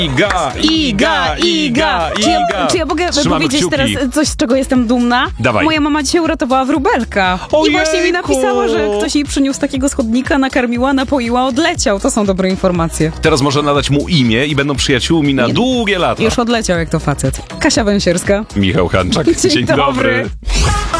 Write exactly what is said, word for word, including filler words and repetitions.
Iga, Iga, Iga. Czy ja, Iga. czy ja mogę Trzymamy powiedzieć kciuki. teraz coś, z czego jestem dumna? Dawaj. Moja mama dzisiaj uratowała wróbelka. Ojejku. I właśnie mi napisała, że ktoś jej przyniósł takiego schodnika, nakarmiła, napoiła, odleciał. To są dobre informacje. Teraz można nadać mu imię i będą przyjaciółmi na Nie. długie lata. Już odleciał jak to facet. Kasia Węsierska. Michał Hanczak. Dzień Dzień dobry. dobry.